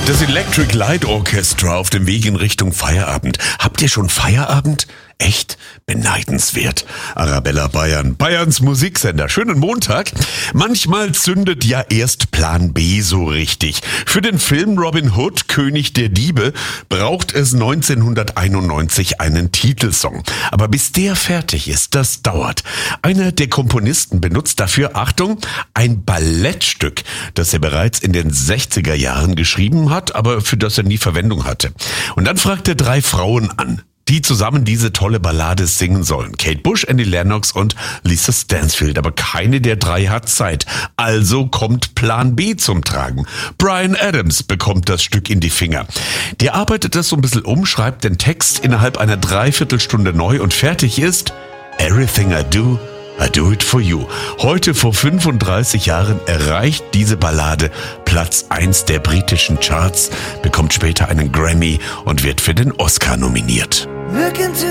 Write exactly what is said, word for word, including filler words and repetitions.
Das Electric Light Orchestra auf dem Weg in Richtung Feierabend. Habt ihr schon Feierabend? Echt beneidenswert. Arabella Bayern, Bayerns Musiksender. Schönen Montag. Manchmal zündet ja erst Plan B so richtig. Für den Film Robin Hood, König der Diebe, braucht es neunzehnhunderteinundneunzig einen Titelsong. Aber bis der fertig ist, das dauert. Einer der Komponisten benutzt dafür, Achtung, ein Ballettstück, das er bereits in den sechziger Jahren geschrieben hat, aber für das er nie Verwendung hatte. Und dann fragt er drei Frauen an, die zusammen diese tolle Ballade singen sollen. Kate Bush, Annie Lennox und Lisa Stansfield. Aber keine der drei hat Zeit. Also kommt Plan B zum Tragen. Bryan Adams bekommt das Stück in die Finger. Der arbeitet das so ein bisschen um, schreibt den Text innerhalb einer Dreiviertelstunde neu und fertig ist Everything I Do, I Do It For You. Heute vor fünfunddreißig Jahren erreicht diese Ballade Platz eins der britischen Charts, bekommt später einen Grammy und wird für den Oscar nominiert.